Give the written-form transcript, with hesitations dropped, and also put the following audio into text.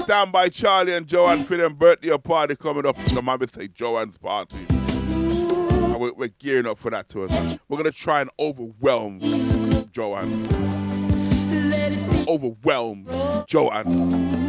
stand by Charlie and Joanne for them birthday party coming up. So I would say Joanne's party. And we're gearing up for that too. We're going to try and overwhelm Joanne. Overwhelm Joanne.